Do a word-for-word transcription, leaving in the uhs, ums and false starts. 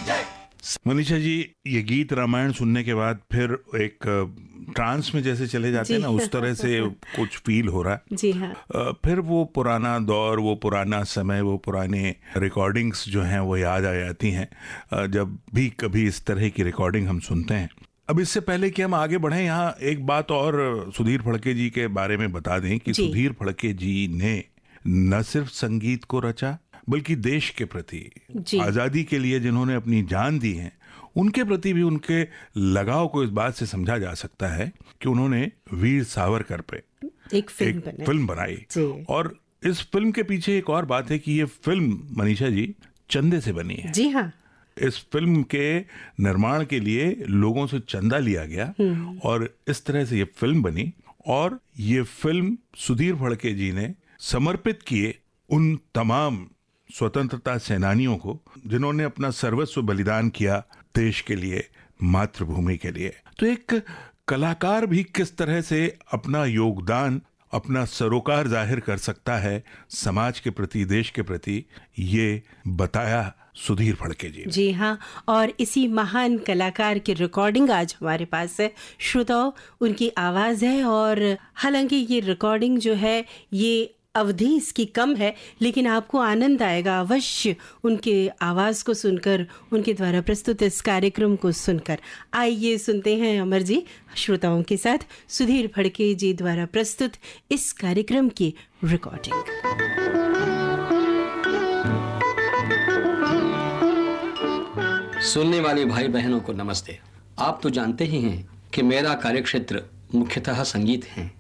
मनीषा जी, ये गीत रामायण सुनने के बाद फिर एक ट्रांस में जैसे चले जाते हैं ना, उस तरह से कुछ फील हो रहा है। जी हाँ। फिर वो पुराना दौर, वो पुराना समय, वो पुराने रिकॉर्डिंग्स जो हैं वो याद आ जाती हैं जब भी कभी इस तरह की रिकॉर्डिंग हम सुनते हैं। अब इससे पहले कि हम आगे बढ़ें, यहाँ एक बात और सुधीर फड़के जी के बारे में बता दें कि सुधीर फड़के जी ने न सिर्फ संगीत को रचा बल्कि देश के प्रति, आजादी के लिए जिन्होंने अपनी जान दी है, उनके प्रति भी उनके लगाव को इस बात से समझा जा सकता है कि उन्होंने वीर सावरकर पे एक फिल्म, एक फिल्म बनाई। और इस फिल्म के पीछे एक और बात है कि ये फिल्म, मनीषा जी, चंदे से बनी है। जी हाँ। इस फिल्म के निर्माण के लिए लोगों से चंदा लिया गया और इस तरह से ये फिल्म बनी। और ये फिल्म सुधीर फड़के जी ने समर्पित किए उन तमाम स्वतंत्रता सेनानियों को जिन्होंने अपना सर्वस्व बलिदान किया देश के लिए, मातृभूमि के लिए। तो एक कलाकार भी किस तरह से अपना योगदान, अपना सरोकार जाहिर कर सकता है समाज के प्रति, देश के प्रति, ये बताया सुधीर फड़के जी। जी हाँ, और इसी महान कलाकार की रिकॉर्डिंग आज हमारे पास है। श्रोताओं, उनकी आवाज है और हालांकि ये रिकॉर्डिंग जो है ये अवधि इसकी कम है, लेकिन आपको आनंद आएगा अवश्य उनके आवाज को सुनकर, उनके द्वारा प्रस्तुत इस कार्यक्रम को सुनकर। आइए सुनते हैं अमर जी श्रोताओं के साथ सुधीर फड़के जी द्वारा प्रस्तुत इस कार्यक्रम की रिकॉर्डिंग। सुनने वाले भाई बहनों को नमस्ते। आप तो जानते ही हैं कि मेरा कार्यक्षेत्र मुख्यतः संगीत है।